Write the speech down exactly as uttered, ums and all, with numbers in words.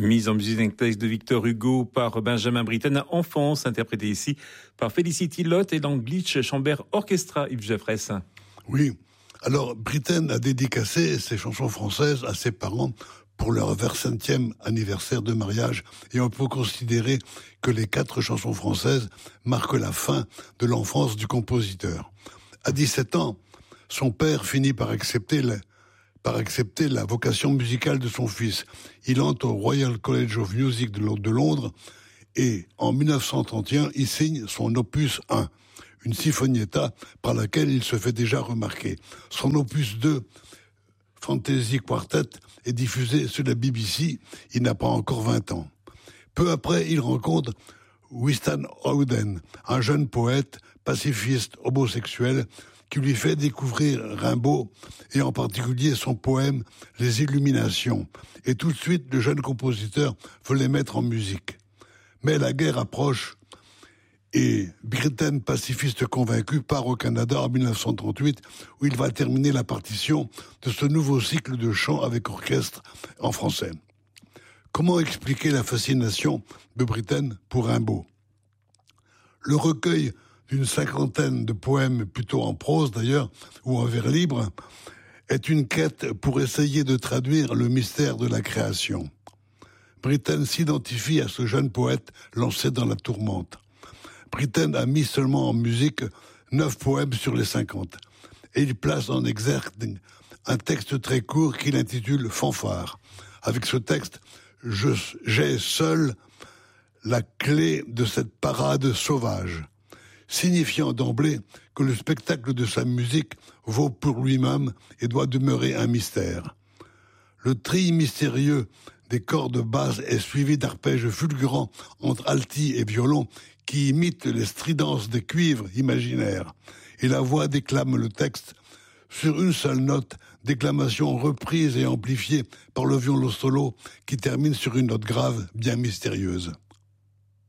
Mise en musique d'un texte de Victor Hugo par Benjamin Britten, Enfance, interprété ici par Felicity Lott et l'Anglitch Chamber Orchestra, Yves Jeffress. Oui, alors Britten a dédicacé ses chansons françaises à ses parents pour leur vingt-cinquième anniversaire de mariage, et on peut considérer que les quatre chansons françaises marquent la fin de l'enfance du compositeur. À dix-sept ans, son père finit par accepter la, par accepter la vocation musicale de son fils. Il entre au Royal College of Music de Londres et en dix-neuf cent trente et un, il signe son opus un, une sinfonietta par laquelle il se fait déjà remarquer. Son opus deux, Fantasy Quartet, est diffusé sur la B B C, il n'a pas encore vingt ans. Peu après, il rencontre Winston Howden, un jeune poète, pacifiste, homosexuel, qui lui fait découvrir Rimbaud, et en particulier son poème « Les Illuminations ». Et tout de suite, le jeune compositeur veut les mettre en musique. Mais la guerre approche, et Britten, pacifiste convaincu, part au Canada en dix-neuf cent trente-huit, où il va terminer la partition de ce nouveau cycle de chants avec orchestre en français. Comment expliquer la fascination de Britten pour Rimbaud ? Le recueil d'une cinquantaine de poèmes, plutôt en prose d'ailleurs, ou en vers libre, est une quête pour essayer de traduire le mystère de la création. Britten s'identifie à ce jeune poète lancé dans la tourmente. Britten a mis seulement en musique neuf poèmes sur les cinquante, et il place en exergue un texte très court qu'il intitule « Fanfare ». Avec ce texte, je, j'ai seul la clé de cette parade sauvage, signifiant d'emblée que le spectacle de sa musique vaut pour lui-même et doit demeurer un mystère. Le tri mystérieux des cordes basses est suivi d'arpèges fulgurants entre alti et violon qui imitent les stridences des cuivres imaginaires. Et la voix déclame le texte sur une seule note, déclamation reprise et amplifiée par le violon solo qui termine sur une note grave bien mystérieuse.